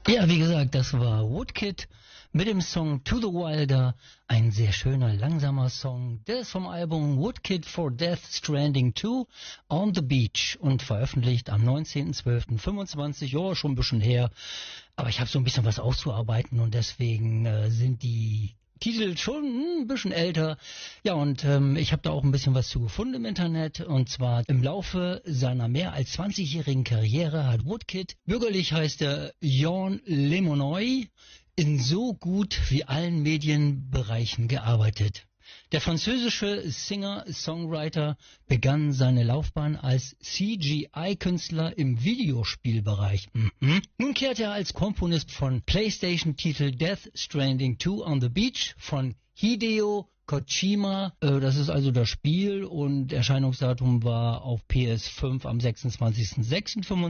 Ja, wie gesagt, das war Woodkid mit dem Song To the Wilder. Ein sehr schöner, langsamer Song. Der ist vom Album Woodkid for Death Stranding 2 on the Beach und veröffentlicht am 19.12.25. Ja, schon ein bisschen her. Aber ich habe so ein bisschen was auszuarbeiten und deswegen sind die Titel schon ein bisschen älter. Ja, und ich habe da auch ein bisschen was zu gefunden im Internet. Und zwar im Laufe seiner mehr als 20-jährigen Karriere hat Woodkid, bürgerlich heißt er Jan Lemonoy, in so gut wie allen Medienbereichen gearbeitet. Der französische Singer-Songwriter begann seine Laufbahn als CGI-Künstler im Videospielbereich. Nun kehrte er als Komponist von PlayStation-Titel Death Stranding 2 on the Beach von Hideo Kojima, das ist also das Spiel und Erscheinungsdatum war auf PS5 am 26.06.25.